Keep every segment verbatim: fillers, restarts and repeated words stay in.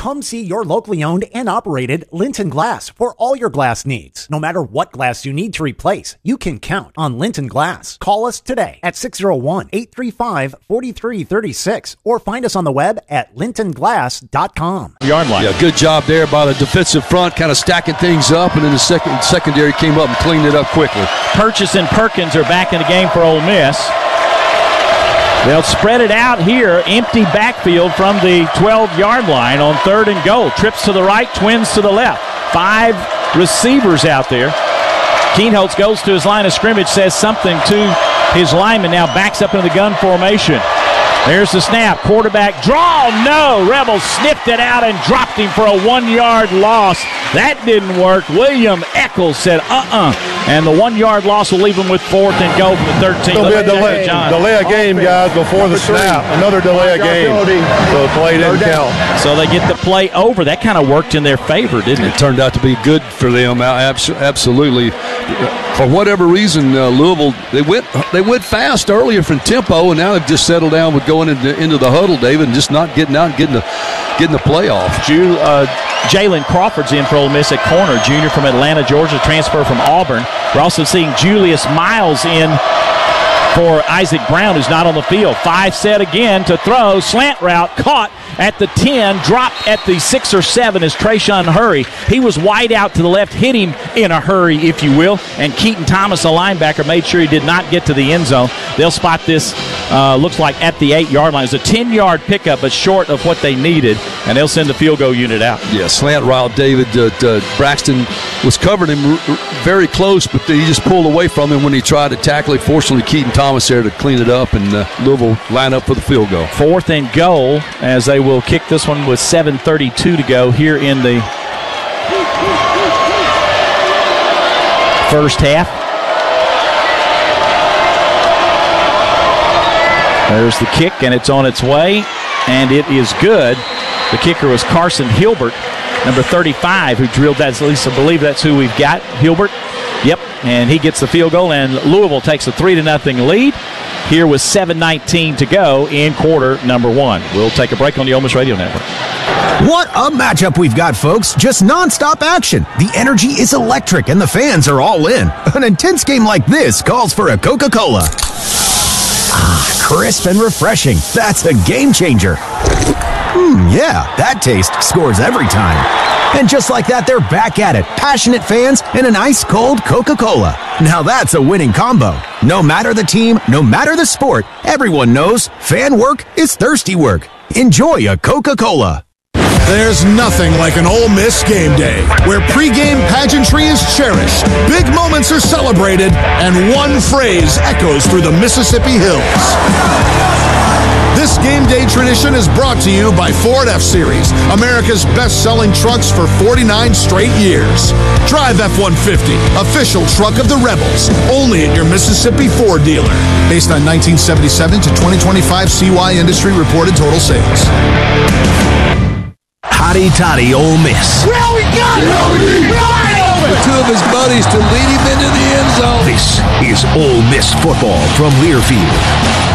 Come see your locally owned and operated Linton Glass for all your glass needs. No matter what glass you need to replace, you can count on Linton Glass. Call us today at six oh one, eight three five, four three three six or find us on the web at linton glass dot com. Yard line. Yeah, good job there by the defensive front, kind of stacking things up, and then the second secondary came up and cleaned it up quickly. Purchase and Perkins are back in the game for Ole Miss. They'll spread it out here, empty backfield from the twelve-yard line on third and goal. Trips to the right, twins to the left. Five receivers out there. Kienholz goes to his line of scrimmage, says something to his lineman, now backs up into the gun formation. There's the snap. Quarterback draw. No. Rebels sniffed it out and dropped him for a one-yard loss. That didn't work. William Eccles said, uh-uh. And the one-yard loss will leave them with fourth and goal from the thirteen. It'll be a delay, delay a game, guys, before the snap. Another delay a game. So the play didn't count. So they get the play over. That kind of worked in their favor, didn't it? It turned out to be good for them. Absolutely. For whatever reason, uh, Louisville, they went they went fast earlier from tempo, and now they've just settled down with going into, into the huddle, David, and just not getting out and getting the, getting the play off. June, uh, Jalen Crawford's in for Ole Miss at corner, junior from Atlanta, Georgia, transfer from Auburn. We're also seeing Julius Miles in for Isaac Brown, who's not on the field. Five set again to throw. Slant route caught at the ten, dropped at the six or seven as Trayshawn Hurry. He was wide out to the left, hit him in a hurry, if you will, and Keaton Thomas, a linebacker, made sure he did not get to the end zone. They'll spot this, uh, looks like at the eight-yard line. It's a ten-yard pickup, but short of what they needed, and they'll send the field goal unit out. Yeah, slant route, David. Uh, uh, Braxton was covering him r- r- very close, but he just pulled away from him when he tried to tackle it. Fortunately, Keaton Thomas there to clean it up, and uh, Louisville line up for the field goal. Fourth and goal as they will kick this one with seven thirty-two to go here in the first half. There's the kick, and it's on its way, and it is good. The kicker was Carson Hilbert, number thirty-five, who drilled that. At least I believe that's who we've got, Hilbert. Yep, and he gets the field goal, and Louisville takes a three to nothing lead here with seven nineteen to go in quarter number one. We'll take a break on the Ole Miss Radio Network. What a matchup we've got, folks. Just nonstop action. The energy is electric, and the fans are all in. An intense game like this calls for a Coca-Cola. Ah, crisp and refreshing. That's a game changer. Hmm, yeah, that taste scores every time. And just like that, they're back at it. Passionate fans and an ice-cold Coca-Cola. Now that's a winning combo. No matter the team, no matter the sport, everyone knows fan work is thirsty work. Enjoy a Coca-Cola. There's nothing like an Ole Miss game day, where pregame pageantry is cherished, big moments are celebrated, and one phrase echoes through the Mississippi hills. This game day tradition is brought to you by Ford F-Series, America's best-selling trucks for forty-nine straight years. Drive F one fifty, official truck of the Rebels, only at your Mississippi Ford dealer. Based on nineteen seventy-seven to twenty twenty-five C Y industry reported total sales. Hotty toddy Ole Miss. Well, we got it! For two of his buddies to lead him into the end zone. This is Ole Miss football from Learfield.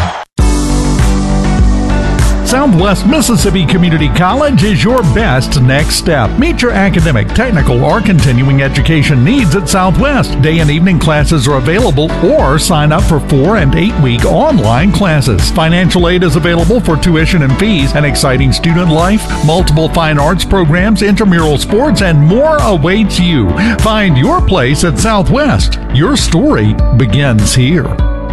Southwest Mississippi Community College is your best next step. Meet your academic, technical, or continuing education needs at Southwest. Day and evening classes are available, or sign up for four and eight week online classes. Financial aid is available for tuition and fees, an exciting student life, multiple fine arts programs, intramural sports, and more awaits you. Find your place at Southwest. Your story begins here.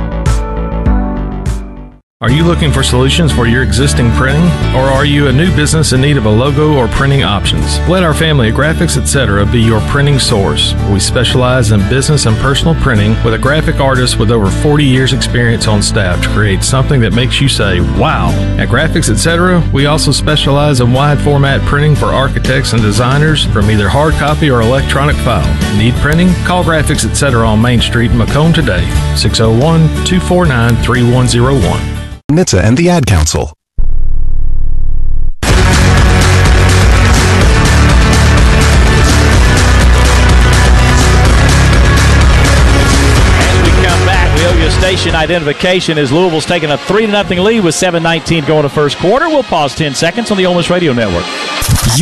Are you looking for solutions for your existing printing? Or are you a new business in need of a logo or printing options? Let our family of Graphics Etc. be your printing source. We specialize in business and personal printing with a graphic artist with over forty years experience on staff to create something that makes you say, wow. At Graphics Etc., we also specialize in wide format printing for architects and designers from either hard copy or electronic file. Need printing? Call Graphics Etc. on Main Street in Macomb today, six oh one, two four nine, three one oh one. N H T S A and the Ad Council. As we come back, we owe you a station identification as Louisville's taking a three to nothing lead with seven nineteen going to first quarter. We'll pause ten seconds on the Ole Miss Radio Network.